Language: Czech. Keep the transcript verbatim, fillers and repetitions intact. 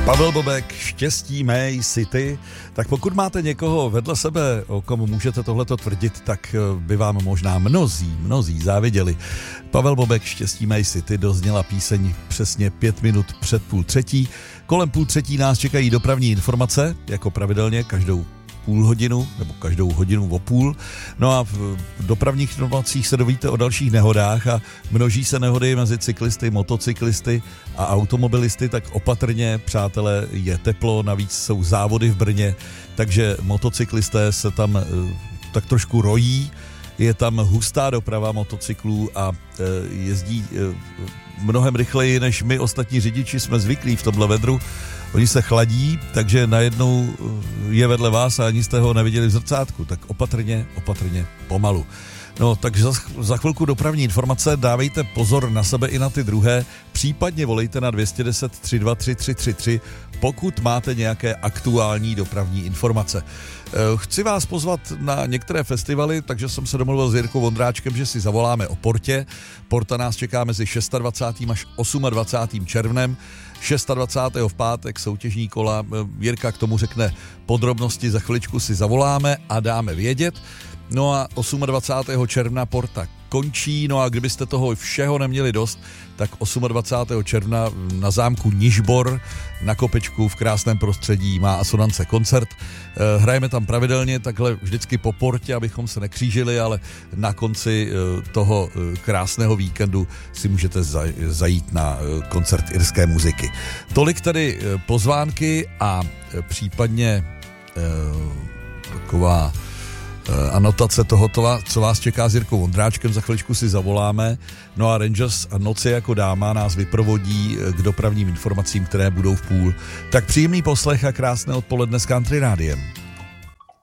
Pavel Bobek, Štěstí mé city. Tak pokud máte někoho vedle sebe, o komu můžete tohleto tvrdit, tak by vám možná mnozí, mnozí záviděli. Pavel Bobek, Štěstí mé city, dozněla píseň přesně pět minut před půl třetí. Kolem půl třetí nás čekají dopravní informace, jako pravidelně každou půl hodinu, nebo každou hodinu o půl. No a v dopravních informacích se dovíte o dalších nehodách a množí se nehody mezi cyklisty, motocyklisty a automobilisty, tak opatrně, přátelé, je teplo, navíc jsou závody v Brně, takže motocyklisté se tam tak trošku rojí, je tam hustá doprava motocyklů a jezdí mnohem rychleji, než my ostatní řidiči jsme zvyklí v tomhle vedru. Oni se chladí, takže najednou je vedle vás a ani jste ho neviděli v zrcátku. Tak opatrně, opatrně, pomalu. No, takže za, za chvilku dopravní informace, dávejte pozor na sebe i na ty druhé, případně volejte na dvě stě deset, tři dva tři, tři tři tři, pokud máte nějaké aktuální dopravní informace. Chci vás pozvat na některé festivaly, takže jsem se domluvil s Jirkou Vondráčkem, že si zavoláme o Portě. Porta nás čeká mezi dvacátým šestým až dvacátým osmým červnem. dvacátého šestého v pátek soutěžní kola. Jirka k tomu řekne podrobnosti, za chviličku si zavoláme a dáme vědět. No a dvacátého osmého června Porta končí, no a kdybyste toho všeho neměli dost, tak dvacátého osmého června na zámku Nižbor na Kopečku v krásném prostředí má Asonance koncert. Hrajeme tam pravidelně, takhle vždycky po Portě, abychom se nekřížili, ale na konci toho krásného víkendu si můžete zajít na koncert irské muziky. Tolik tedy pozvánky a případně taková anotace toho, co vás čeká s Jirkou Vondráčkem, za chviličku si zavoláme. No a Rangers a Noci jako dáma nás vyprovodí k dopravním informacím, které budou v půl. Tak příjemný poslech a krásné odpoledne s Country Rádiem.